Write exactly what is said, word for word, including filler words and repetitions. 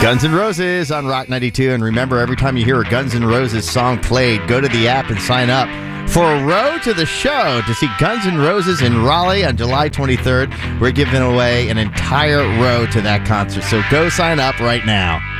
Guns N' Roses on Rock ninety-two. And remember, every time you hear a Guns N' Roses song played, go to the app and sign up for a row to the show to see Guns N' Roses in Raleigh on July twenty-third. We're giving away an entire row to that concert. So go sign up right now.